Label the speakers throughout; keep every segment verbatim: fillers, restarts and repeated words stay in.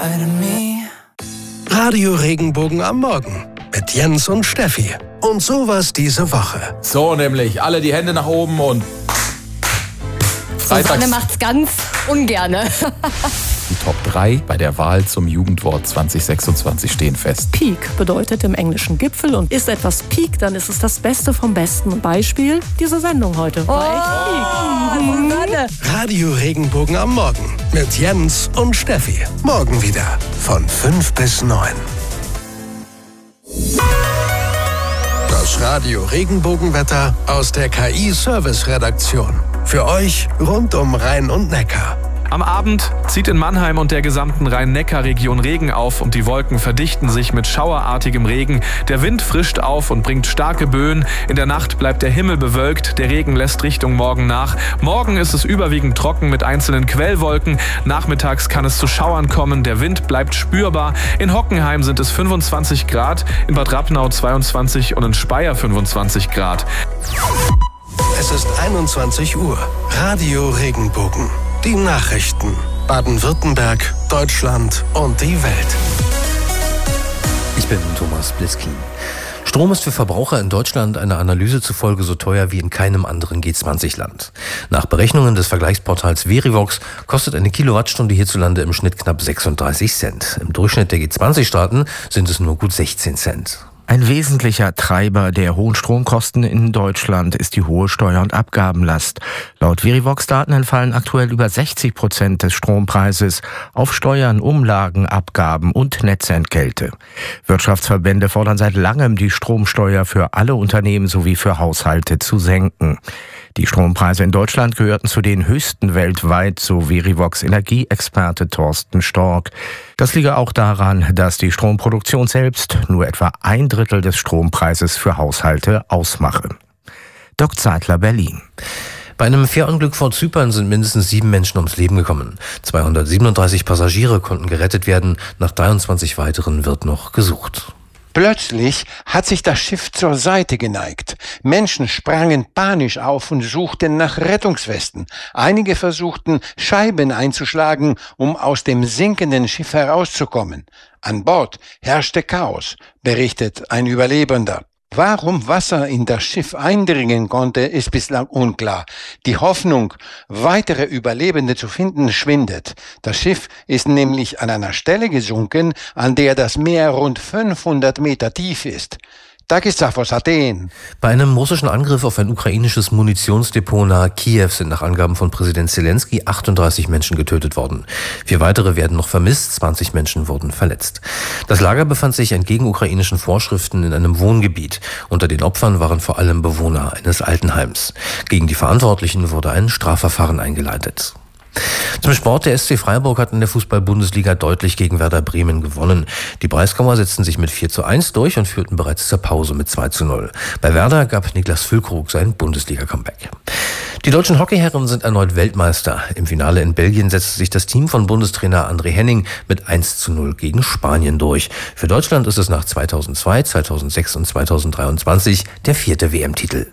Speaker 1: Radio Regenbogen am Morgen mit Jens und Steffi. Und sowas diese Woche.
Speaker 2: So nämlich, alle die Hände nach oben und
Speaker 3: Susanne macht's ganz ungerne.
Speaker 2: Die Top drei bei der Wahl zum Jugendwort zwanzig sechsundzwanzig stehen fest.
Speaker 4: Peak bedeutet im Englischen Gipfel und ist etwas Peak, dann ist es das Beste vom Besten. Beispiel, diese Sendung heute.
Speaker 3: Oh, Susanne.
Speaker 1: Radio Regenbogen am Morgen mit Jens und Steffi. Morgen wieder von fünf bis neun. Das Radio Regenbogenwetter aus der K I-Service-Redaktion. Für euch rund um Rhein und Neckar.
Speaker 5: Am Abend zieht in Mannheim und der gesamten Rhein-Neckar-Region Regen auf und die Wolken verdichten sich mit schauerartigem Regen. Der Wind frischt auf und bringt starke Böen. In der Nacht bleibt der Himmel bewölkt. Der Regen lässt Richtung Morgen nach. Morgen ist es überwiegend trocken mit einzelnen Quellwolken. Nachmittags kann es zu Schauern kommen. Der Wind bleibt spürbar. In Hockenheim sind es fünfundzwanzig Grad, in Bad Rappenau zweiundzwanzig und in Speyer fünfundzwanzig Grad.
Speaker 1: Es ist einundzwanzig Uhr. Radio Regenbogen. Die Nachrichten. Baden-Württemberg, Deutschland und die Welt.
Speaker 6: Ich bin Thomas Bliskin. Strom ist für Verbraucher in Deutschland einer Analyse zufolge so teuer wie in keinem anderen G zwanzig Land. Nach Berechnungen des Vergleichsportals Verivox kostet eine Kilowattstunde hierzulande im Schnitt knapp sechsunddreißig Cent. Im Durchschnitt der G zwanzig Staaten sind es nur gut sechzehn Cent.
Speaker 7: Ein wesentlicher Treiber der hohen Stromkosten in Deutschland ist die hohe Steuer- und Abgabenlast. Laut Verivox-Daten entfallen aktuell über sechzig Prozent des Strompreises auf Steuern, Umlagen, Abgaben und Netzentgelte. Wirtschaftsverbände fordern seit langem, die Stromsteuer für alle Unternehmen sowie für Haushalte zu senken. Die Strompreise in Deutschland gehörten zu den höchsten weltweit, so Verivox-Energieexperte Thorsten Stork. Das liege auch daran, dass die Stromproduktion selbst nur etwa ein Drittel des Strompreises für Haushalte ausmache. Doc Zeitler, Berlin.
Speaker 6: Bei einem Fährunglück vor Zypern sind mindestens sieben Menschen ums Leben gekommen. zweihundertsiebenunddreißig Passagiere konnten gerettet werden. Nach dreiundzwanzig weiteren wird noch gesucht.
Speaker 8: Plötzlich hat sich das Schiff zur Seite geneigt. Menschen sprangen panisch auf und suchten nach Rettungswesten. Einige versuchten, Scheiben einzuschlagen, um aus dem sinkenden Schiff herauszukommen. An Bord herrschte Chaos, berichtet ein Überlebender. Warum Wasser in das Schiff eindringen konnte, ist bislang unklar. Die Hoffnung, weitere Überlebende zu finden, schwindet. Das Schiff ist nämlich an einer Stelle gesunken, an der das Meer rund fünfhundert Meter tief ist. Takisafos, Athen.
Speaker 6: Bei einem russischen Angriff auf ein ukrainisches Munitionsdepot nahe Kiew sind nach Angaben von Präsident Zelensky achtunddreißig Menschen getötet worden. Vier weitere werden noch vermisst, zwanzig Menschen wurden verletzt. Das Lager befand sich entgegen ukrainischen Vorschriften in einem Wohngebiet. Unter den Opfern waren vor allem Bewohner eines Altenheims. Gegen die Verantwortlichen wurde ein Strafverfahren eingeleitet. Zum Sport. Der S C Freiburg hat in der Fußball-Bundesliga deutlich gegen Werder Bremen gewonnen. Die Breisgauer setzten sich mit vier zu eins durch und führten bereits zur Pause mit zwei zu null. Bei Werder gab Niklas Füllkrug sein Bundesliga-Comeback. Die deutschen Hockeyherren sind erneut Weltmeister. Im Finale in Belgien setzte sich das Team von Bundestrainer André Henning mit eins zu null gegen Spanien durch. Für Deutschland ist es nach zweitausendzwei, zweitausendsechs und zweitausenddreiundzwanzig der vierte W M-Titel.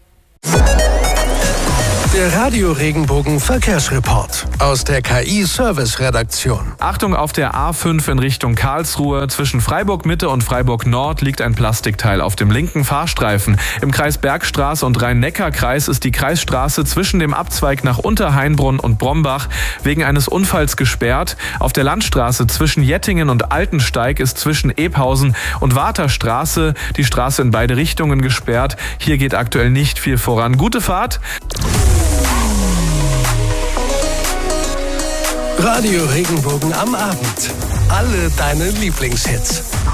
Speaker 1: Der Radio Regenbogen Verkehrsreport aus der K I-Service-Redaktion.
Speaker 5: Achtung, auf der A fünf in Richtung Karlsruhe. Zwischen Freiburg Mitte und Freiburg Nord liegt ein Plastikteil auf dem linken Fahrstreifen. Im Kreis Bergstraße und Rhein-Neckar-Kreis ist die Kreisstraße zwischen dem Abzweig nach Unterhainbrunn und Brombach wegen eines Unfalls gesperrt. Auf der Landstraße zwischen Jettingen und Altensteig ist zwischen Ebhausen und Warterstraße die Straße in beide Richtungen gesperrt. Hier geht aktuell nicht viel voran. Gute Fahrt!
Speaker 1: Radio Regenbogen am Abend. Alle deine Lieblingshits.